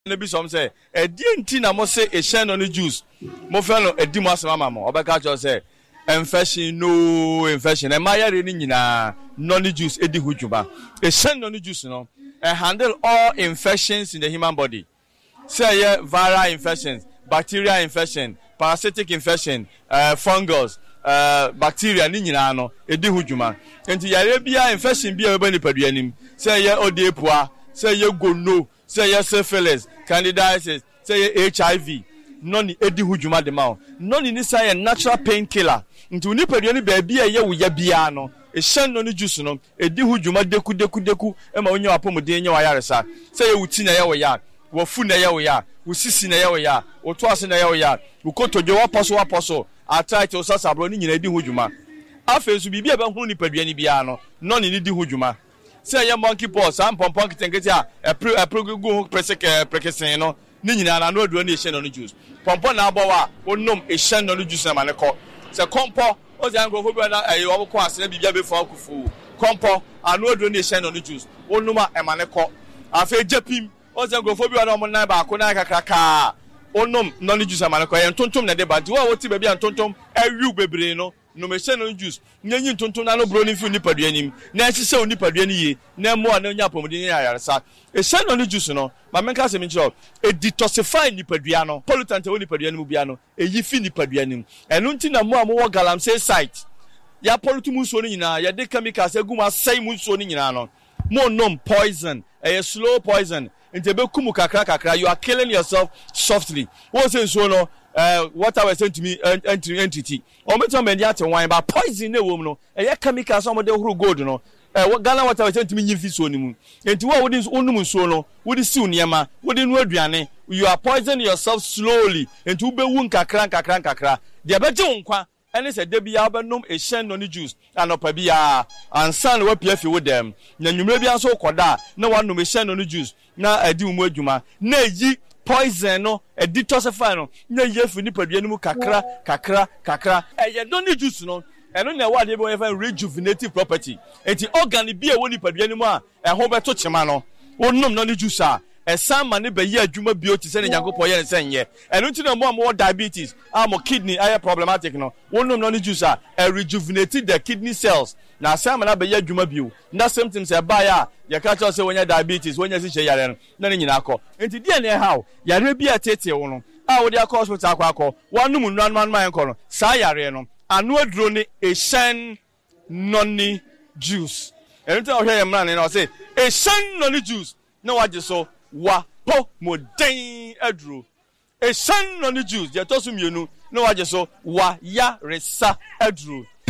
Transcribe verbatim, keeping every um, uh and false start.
ne bi som say e die nti na mo say e share no juice mo fe no e di mo asema mama obeka cho say infection no infection e ma yare ni nyina no juice e di hujuma e share no juice no e handle all infections in the human body. Say yeah, viral infections, bacterial infection, parasitic infection, uh, fungus, uh, bacteria ni nyina no e di hujuma. Enti yare bia infection bia we ni paduanim. Say yeah, odepua, say yeah, gono, say yeah, syphilis, candidiasis, say yeah, H I V. None edi hujuma de ma. None ni say natural painkiller. Nti uni paduani baby ye wo ya bia no. E shan no ni juice no edi hujuma deku deku deku e ma onye apomode nye wa yaresa. Say ye wuti na ye wo ya. Wo fu na ye wo ya. Wo sisi na ye wo ya. Wo to ase na ye wo ya. Wo kotojo wa poso wa poso. Attack to sasabro ni nyina edi hujuma. Afensu bibia be hu ni paduani bia no. None ni di hujuma. Say ye monkey paw sam pompon kitenkete a e pro e pro go preseke prekesen no ni nyina na no aduro ni ehye no juice pompon na abo wa wonnom ehye no juice na mane ko se kompo o ze angrofo bi na e wo ko ase bibia be fo akufu kompo anu aduro ni ehye no juice wonnum a e mane ko afa japim o ze angrofo bi na o nan ba ko na kakraka wonnum no juice mane ko ye ntontom na de ba di wo woti ba bia ntontom awiu bebre no no me se no juice nyanyi ntontom na no bro ni fi nipadua nim na ehye o nipadua ni ye na mo na nya pomodi ni ayaresa e se no juice no ma menka se mincho e detoxify nipadua no pollutant e nipadua nim bia no e yi fi nipadua nim enu nti na mo a mo wo galamsey site ya pollutu mu so ni nyina ya de chemicals eguma sai mu so ni nyina no mo nom poison e slow poison nti be kumu kakra kakra you are killing yourself softly wo se so no uh water was sent to me entry entity o meto me dia te wan ba poison na wo mu no e ya chemicals o mo de huru gold no eh Ghana water was sent to me nyimfi so ni mu enti wo wodi onum so no wodi siw niema wodi nu aduane you are poisoning yourself slowly enti wo be wu nkakra nkakra nkakra de be je nkwa ene se de bia obenum e shen no ni juice anopa bia ansan wa pia fi wo dem na nwumre bia so koda na wanum e shen no ni juice na adi mu adwuma na yi poison no e detoxify no na yefu ni padua nimu kakra kakra kakra e ye don juice no eno na wa de be won rejuvenative property enti organ bi e woni padua nimu a e ho beto chema no wonnum no ni juice a e sama ne be ye adwuma bi o ti se ne Yankopɔ ye ne senye eno nti na mo am wo diabetes am kidney aye problematic no wonnum no ni juice a e rejuvenate the kidney cells na sama na be ye adwuma bi o na symptoms e ba ya ye ka cho se wonya diabetes wonya si che yare no na ne nyina akọ enti die ne how yare bi atete wo no a wo de akọ hospital akọ akọ wanum nnuan man man kọ no sa yare no anu aduro ni eshan noni juice enti o hwe ye mra ne na o se eshan noni juice na waje so wa po moden aduro eshan noni juice je to so mienu na waje so wa ya resa aduro